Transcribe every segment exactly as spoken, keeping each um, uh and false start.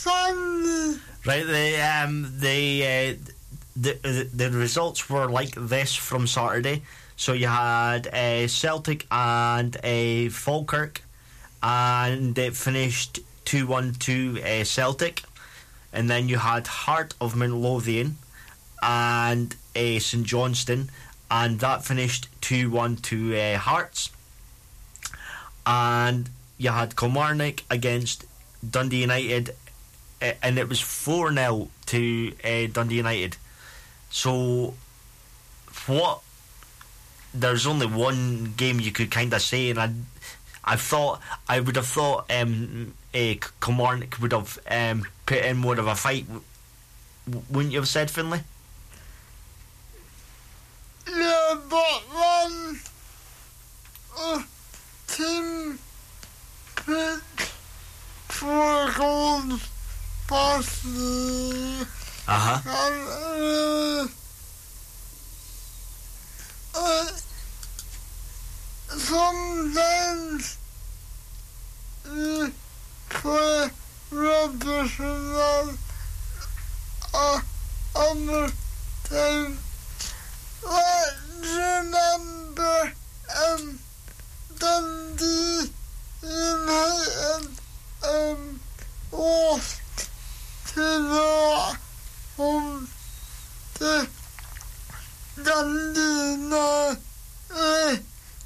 Sunday. Right, the um, the, uh, the the the results were like this from Saturday. So you had uh, Celtic and uh, Falkirk, and it finished two one to uh, Celtic, and then you had Heart of Midlothian and uh, St Johnstone, and that finished two one to uh, Hearts, and you had Kilmarnock against Dundee United, and it was four nil to uh, Dundee United. So, what? There's only one game you could kind of say, and I, I thought I would have thought um, uh, Kilmarnock would have um, put in more of a fight. W- wouldn't you have said, Finlay? Yeah, but one uh, team put four goals past the Uh huh. and, uh, uh, sometimes you play rubbish and then uh, other time. Let's remember um, Dundee United um, lost to the home to Dundee United. Uh,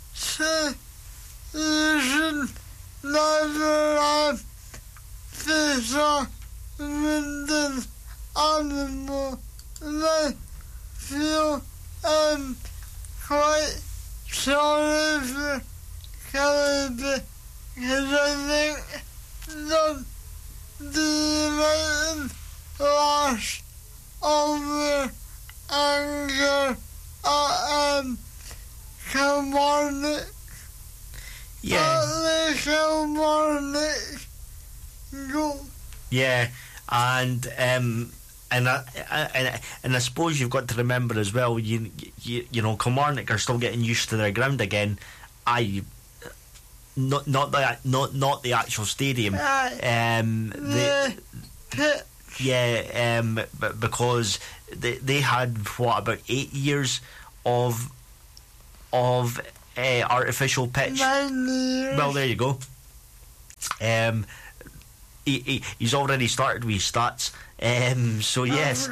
season never had Fisher Minden Animal. They feel um, quite sorry for Kelly because I think that the United lost over anger at um, Kilmarnock. Yeah. At the Kilmarnock goal. Yeah, and um, and I, I and and I suppose you've got to remember as well. You you you know, Kilmarnock are still getting used to their ground again. I not not the not not the actual stadium. Um, the pit. Yeah, um, but because they they had what about eight years of of uh, artificial pitch. Nine years. Well, there you go. Um, he, he he's already started with his stats. Um, so yes.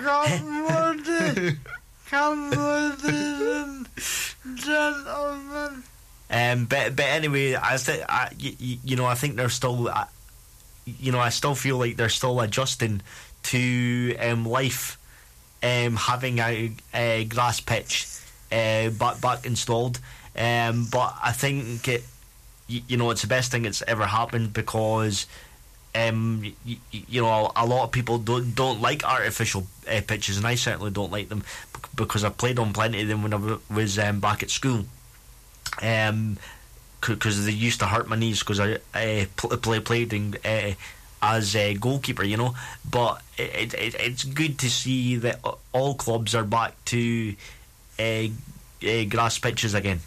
Come, ladies and gentlemen. Um, but but anyway, I think I you, you know I think they're still, uh, you know I still feel like they're still adjusting to um, life, um, having a, a grass pitch uh, back back installed. Um, but I think it, you, you know it's the best thing that's ever happened because. Um, you, you know, a lot of people don't don't like artificial uh, pitches, and I certainly don't like them because I played on plenty of them when I w- was um, back at school. Um, because they used to hurt my knees because I uh, pl- play played in, uh, as a goalkeeper, you know. But it, it it's good to see that all clubs are back to uh, uh, grass pitches again.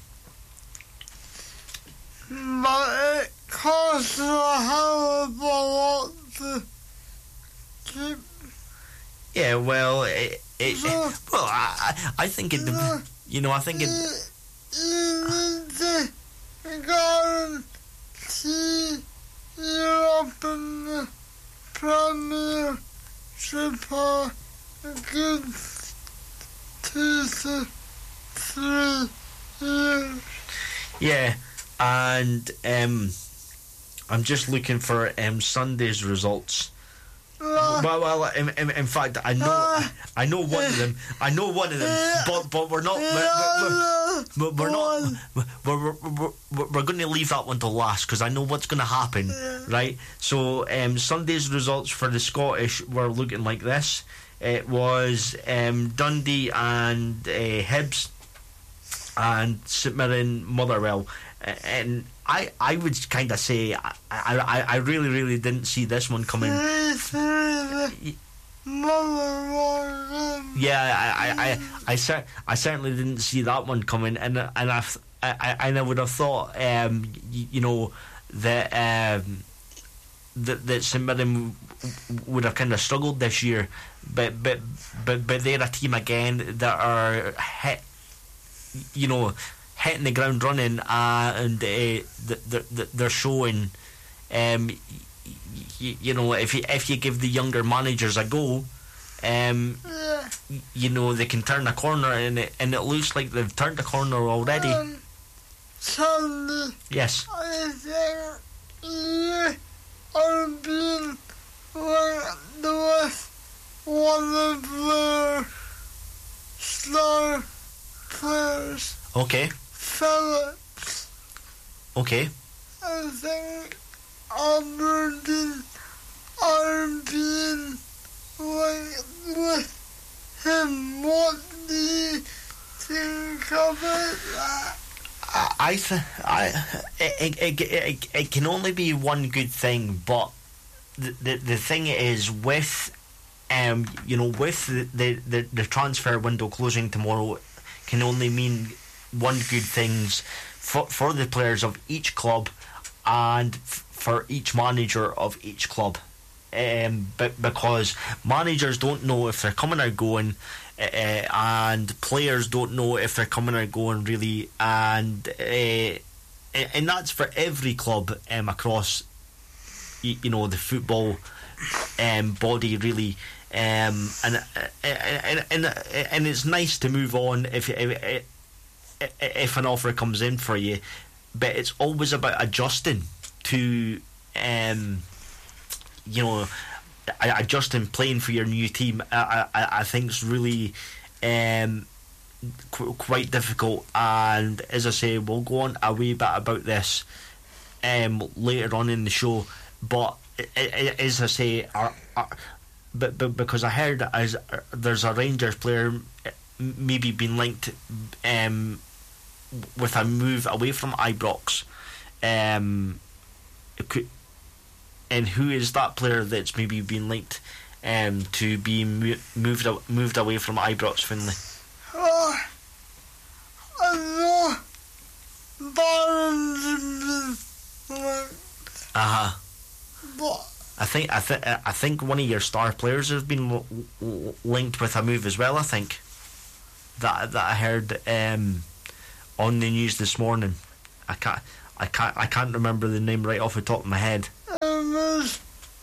But it costs a hell of a lot to keep. Yeah, well, it, it, So, well, I I think it, so you know, I think it. You, you need to guarantee you're up in the Premiership for a good two to three years. Yeah, and um, I'm just looking for um, Sunday's results. Uh, Well, well, in, in, in fact, I know, uh, I know one of them. I know one of them, uh, but but we're not, we're, uh, we're, we're, we're not, we're, we're, we're, we're, we're going to leave that one till last because I know what's going to happen, right? So um, Sunday's results for the Scottish were looking like this. It was um, Dundee and uh, Hibs and St Mirren Motherwell, and I I would kind of say I, I I really really didn't see this one coming. Yeah, I I I I, cer- I certainly didn't see that one coming, and and I I I would have thought um you, you know that um that that St Mirren would have kind of struggled this year, but but but but they're a team again that are hit, you know, hitting the ground running, uh, and uh, they're, they're showing, um, you, you know, if you if you give the younger managers a go, um, yeah. you know, they can turn a corner, and it and it looks like they've turned a corner already. Um, Sandy, Yes. I think you are being linked with one of their star players, Okay. Phillips. Okay. I think Aberdeen are being linked with him. What do you think about that? I, I, th- I it, it, it, it, it can only be one good thing, but the the, the thing is with, um, you know, with the, the, the, the transfer window closing tomorrow, can only mean one good things for for the players of each club, and f- for each manager of each club, um, but because managers don't know if they're coming or going. Uh, and players don't know if they're coming or going really, and uh, and that's for every club um, across you, you know the football um, body really, um, and, and and and it's nice to move on if if, if an offer comes in for you, but it's always about adjusting to um, you know. Adjusting playing for your new team, I I, I think is really um, qu- quite difficult. And as I say, we'll go on a wee bit about this um, later on in the show. But it, it, as I say, our, our, but, but because I heard as uh, there's a Rangers player maybe been linked um, with a move away from Ibrox. Um, it could, And who is that player that's maybe been linked um, to be mo- moved a- moved away from Ibrox, Finlay? Uh, I know Barron's been linked. Uh huh. But I think I think I think one of your star players has been l- l- linked with a move as well. I think that that I heard um, on the news this morning. I can't I can't I can't remember the name right off the top of my head. it was.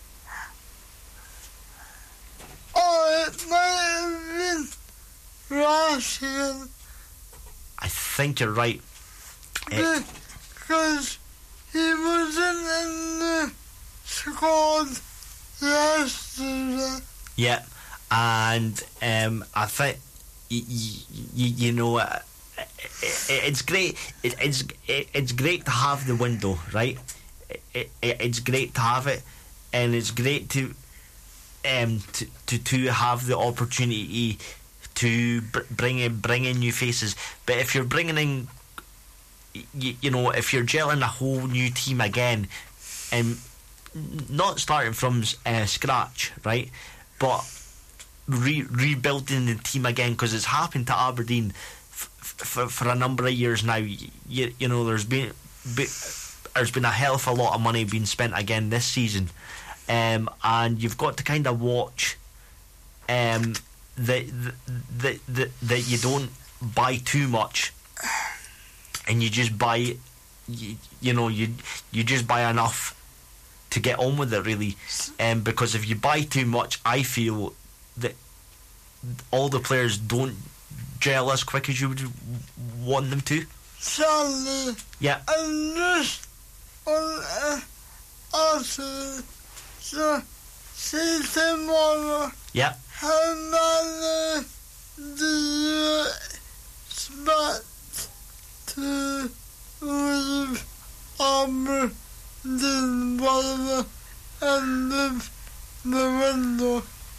Oh, it might have been Russian. I think you're right. It, Because he wasn't in the squad yesterday. yeah, and um, I think y- y- y- you know. Uh, it, it's great. It, it's it, it's great to have the window, right? It, it, it's great to have it, and it's great to um to to, to have the opportunity to br- bring in bring in new faces. But if you're bringing in, you, you know, if you're gelling a whole new team again, and not starting from uh, scratch, right? But re- rebuilding the team again, because it's happened to Aberdeen. For, for a number of years now, you, you know, there's been be, there's been a hell of a lot of money being spent again this season, um, and you've got to kind of watch um, that that that that you don't buy too much, and you just buy, you, you know, you you just buy enough to get on with it really, um, because if you buy too much, I feel that all the players don't gel as quick as you would want them to. Charlie, Yeah. I'm just on uh, also so see tomorrow. Yeah. How many do you expect to leave Aberdeen by the end of the window?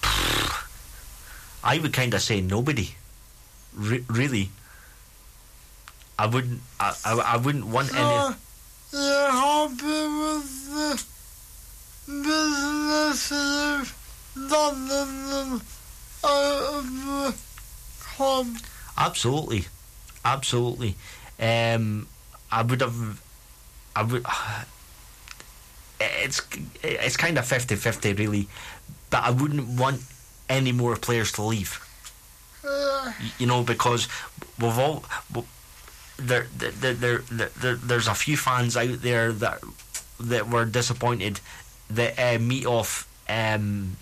I would kind of say nobody. Re- really. I wouldn't. I, I, I wouldn't want So any. you're happy with the business you've done in them out of the club? Absolutely, absolutely. Um, I would have. I would. it's it's kind of fifty-fifty really, but I wouldn't want any more players to leave. Uh, You know, because we've all there there, there, there, there there's a few fans out there that that were disappointed that uh, Meatloaf um,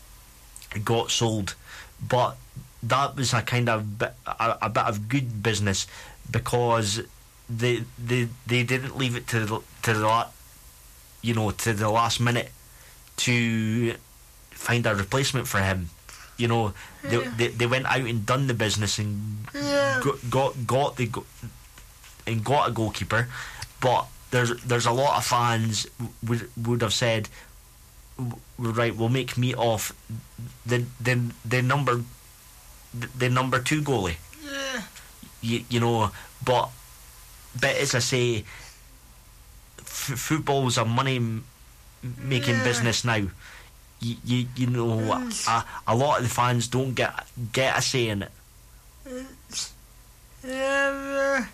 got sold, but that was a kind of bit, a, a bit of good business, because they they they didn't leave it to the, to the la- you know to the last minute to find a replacement for him. You know, they Yeah. they, they went out and done the business and Yeah. got got, got the go- and got a goalkeeper, but there's there's a lot of fans would would have said, right, we'll make Meatloaf the the the number the number two goalie. yeah. You, you know, but but as I say, f- football's a money m- making Yeah. business now. You you, you know, a, a lot of the fans don't get get a say in it. It's never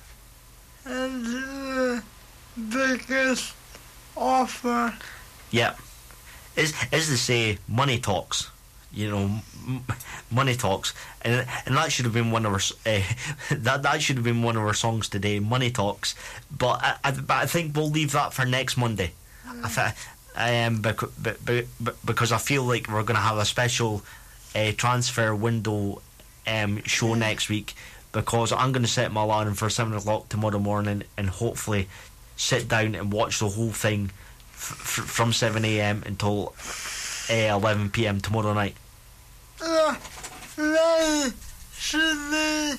and the biggest offer. Yeah, as as they say, money talks. You know, m- money talks, and and that should have been one of our s- uh, that that should have been one of our songs today. Money talks, but I, I but I think we'll leave that for next Monday. I th- um, because, because I feel like we're going to have a special uh, transfer window um, show next week, because I'm going to set my alarm for seven o'clock tomorrow morning and hopefully sit down and watch the whole thing f- f- from seven a.m. until uh, eleven p.m. tomorrow night. Uh, they should be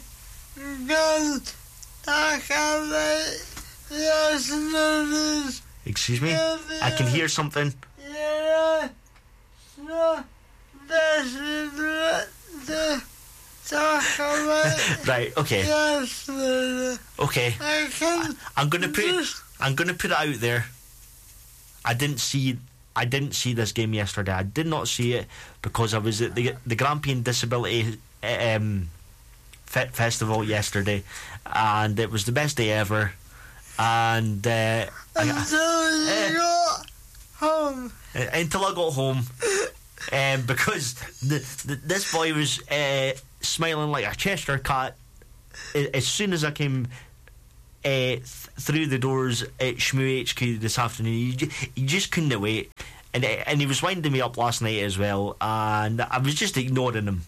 good. I can't wait. Yes, notice. Excuse me? I can hear something. Yeah, so this is the the talk about. Right, okay. Yes, notice. Okay. I can. I'm gonna put just- I'm gonna put it out there. I didn't see I didn't see this game yesterday. I did not see it because I was at the the Grampian Disability um, Fe- Festival yesterday, and it was the best day ever. And uh, I, Until you eh. got home. uh, until I got home, um, because the, the, this boy was uh, smiling like a Cheshire cat a- as soon as I came uh, th- through the doors at Shmoo H Q this afternoon. He, j- he just couldn't wait, and uh, and he was winding me up last night as well, and I was just ignoring him.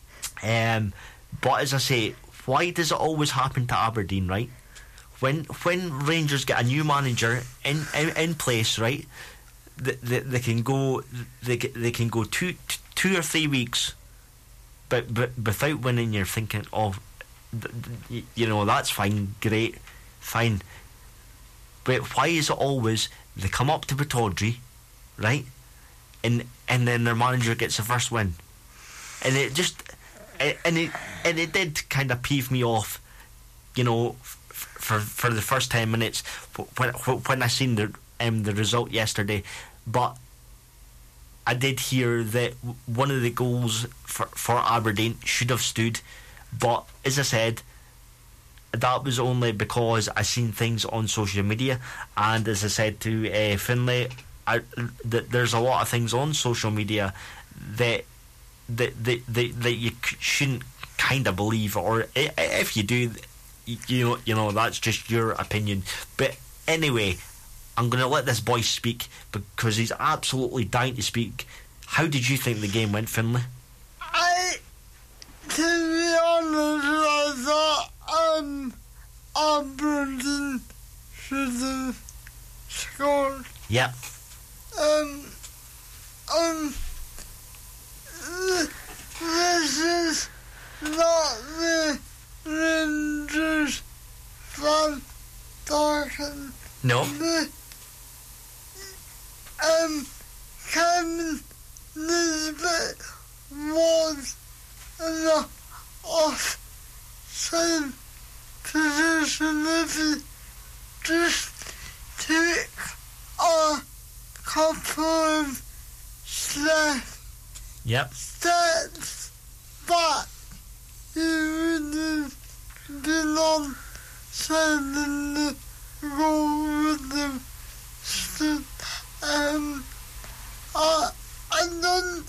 Um, but as I say, why does it always happen to Aberdeen, right? When when Rangers get a new manager in in, in place, right, they, they, they can go they ca- they can go two two or three weeks, but but without winning. You're thinking, oh, th- th- you know, that's fine, great, fine. But why is it always they come up to Pittodrie, right, and and then their manager gets the first win, and it just and it and it did kind of peeve me off, you know. For for the first ten minutes when when I seen the um, the result yesterday, but I did hear that one of the goals for for Aberdeen should have stood, but as I said, that was only because I seen things on social media, and as I said to uh, Finlay, I, th- there's a lot of things on social media that that that, that, that you c- shouldn't kind of believe, or i- if you do. You know, you know that's just your opinion. But anyway, I'm going to let this boy speak because he's absolutely dying to speak. How did you think the game went, Finlay? I, to be honest, I thought um, Aberdeen should have scored. Yep. Um, um, th- this is not the Rangers fan talking. No. The, um, Kevin Nisbet was in the offside position if he just took a couple of steps, Yep. steps back. He would have been on side in the goal with them stood Um, uh, and then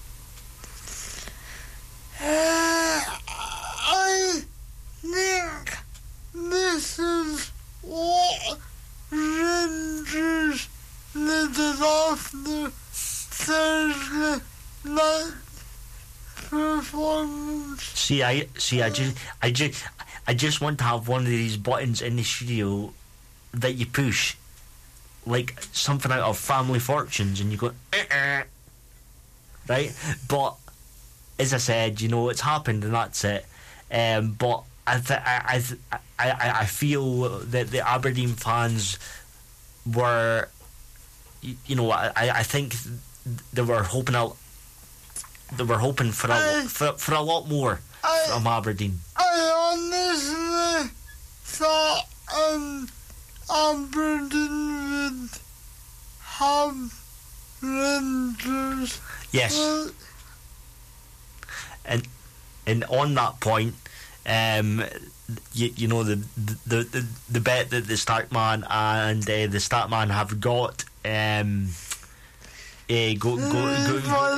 uh, I think this is what Rangers needed after Thursday night performance. See, I see. I just, I just, I just want to have one of these buttons in the studio that you push, like something out of Family Fortunes, and you go, uh-uh. Right? But as I said, you know, it's happened, and that's it. Um, but I, th- I, I, I, I feel that the Aberdeen fans were, you know, I, I think they were hoping out. They were hoping for a I, for, for a lot more I, from Aberdeen. I honestly thought um, Aberdeen would have Rangers. Yes. Uh, and and on that point, um, you, you know the the, the the bet that the Starkman and uh, the Starkman have got. Um, uh, go, go, go, go.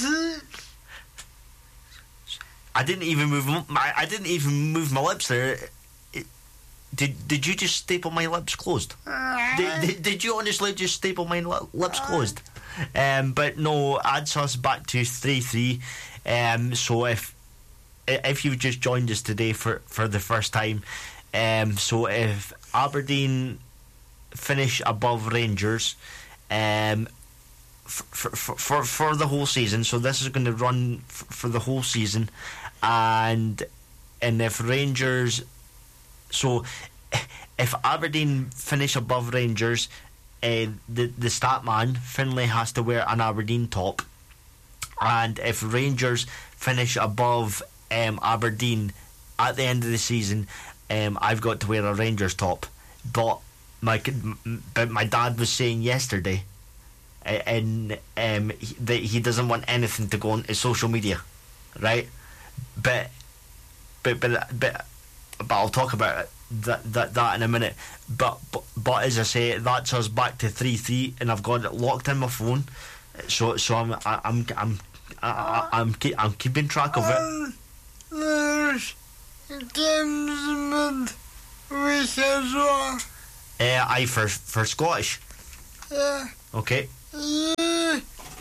I didn't even move my I didn't even move my lips there. It, did did you just staple my lips closed? Did, did, did you honestly just staple my li- lips closed? Um, but no, adds us back to three three. Um, so if if you've just joined us today for, for the first time, um, so if Aberdeen finish above Rangers, um, for for for, for the whole season, so this is going to run for, for the whole season, and and if Rangers, so if Aberdeen finish above Rangers, uh, the the stat man Finlay has to wear an Aberdeen top, and if Rangers finish above um, Aberdeen at the end of the season, um, I've got to wear a Rangers top. But my but my dad was saying yesterday, uh, and um, he, that he doesn't want anything to go on his social media, right? But but but but but I'll talk about it. That, that that in a minute, but, but but as I say, that's us back to three three, and I've got it locked in my phone, so so I'm I, I'm I'm I, I'm keep, I'm keeping track of it. Um, there's games midweek as well. Uh, I for for Scottish. Yeah. Okay. You,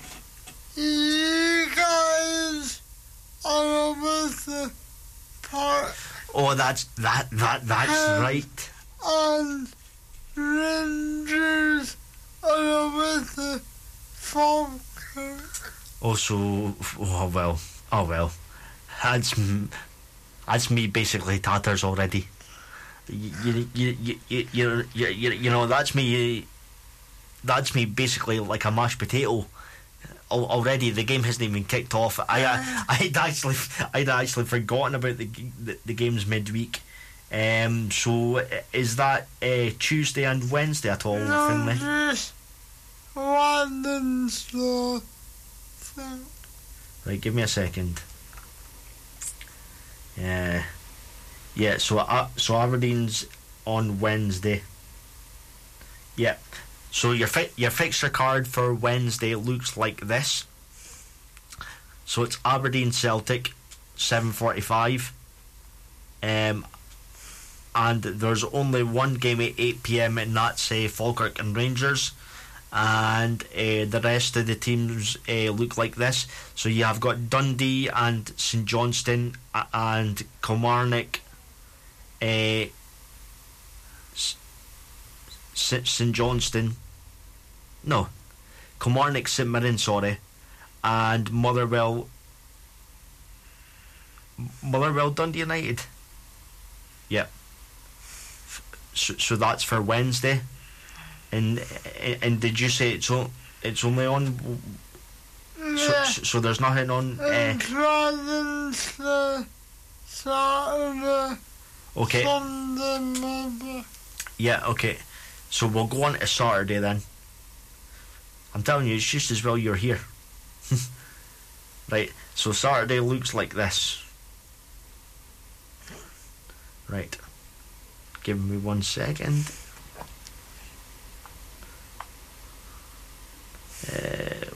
you guys are with the part. Oh, that's that that that's Um, right. And Rangers are with the Falkirk. Oh, so oh well, oh well, that's m- that's me basically tatters already. You you you you you you, you, you, you know that's me. That's me basically like a mashed potato. Al- Already, the game hasn't even kicked off. I uh, I'd actually I'd actually forgotten about the the, the games midweek. Um, so is that uh, Tuesday and Wednesday at all, No, Finlay? just Wednesday. Right, give me a second. Yeah, yeah. So uh, so Aberdeen's on Wednesday. Yeah. So your fi- your fixture card for Wednesday looks like this. So it's Aberdeen Celtic, seven forty-five. Um, and there's only one game at eight p.m. and that's uh, Falkirk and Rangers. And uh, the rest of the teams uh, look like this. So you have got Dundee and St Johnstone uh, and Kilmarnock, uh, St Johnstone. No, Kilmarnock, St Mirren, sorry, and Motherwell. Motherwell, Dundee United. Yep. So, so that's for Wednesday, and and did you say it's o- it's only on? So, Yeah. so, so there's nothing on. Uh, And Wednesday, Saturday, okay. Sunday, maybe. Yeah. Okay. So we'll go on to Saturday then. I'm telling you, it's just as well you're here. Right, so Saturday looks like this. Right. Give me one second.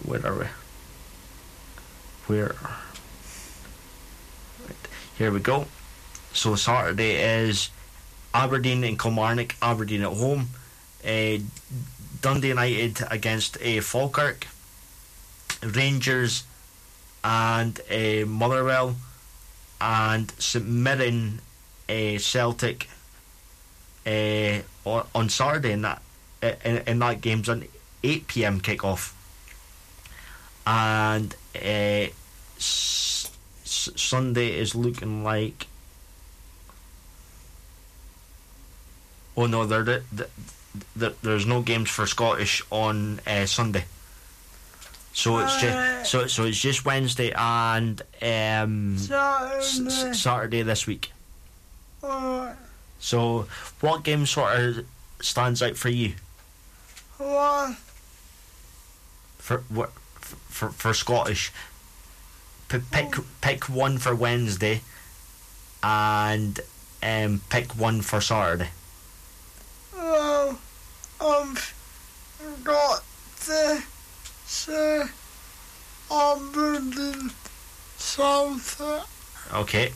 where are we? Where? Right, here we go. So Saturday is Aberdeen and Kilmarnock. Aberdeen at home. Uh, Dundee United against uh, Falkirk. Rangers and uh, Motherwell. And St Mirren uh, Celtic uh, on, on Saturday. In that in, in that game's an eight p.m. kick-off. And uh, s- s- Sunday is looking like... Oh no, there, there, there, there's no games for Scottish on uh, Sunday. So it's just so so it's just Wednesday and um, Saturday. s- Saturday this week. Alright. So what game sort of stands out for you? One. For what? For for Scottish, P- pick pick one for Wednesday, and um, pick one for Saturday. Well, I've got the say Aberdeen Celtic. Okay.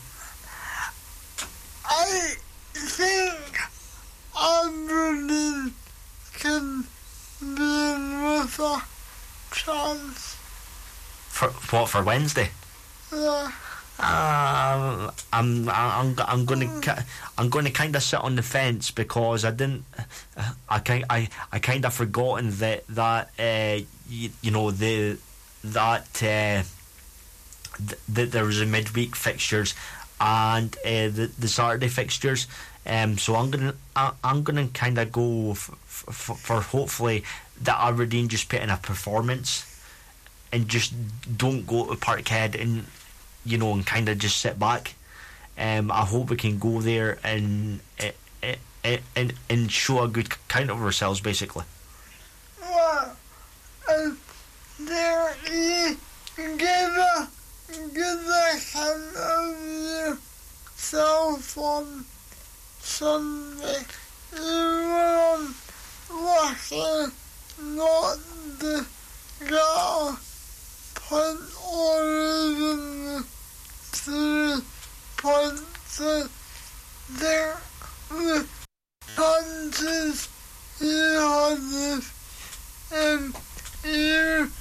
I think Aberdeen can be in with a chance. For what for Wednesday? Yeah. Um, I'm I'm I'm going to I'm going to kind of sit on the fence because I didn't I kind I I kind of forgotten that that uh, you, you know the that uh, th- that there was a midweek fixtures and uh, the the Saturday fixtures. Um, so I'm gonna I, I'm gonna kind of go f- f- for hopefully that Aberdeen just put in a performance and just don't go to Parkhead and you know and kind of just sit back. Um, I hope we can go there and uh, uh, and and show a good count of ourselves, basically. Well, if there you give a give a count of yourself on Sunday, you were lucky not to get a point or even three points. There the chances you had if um, you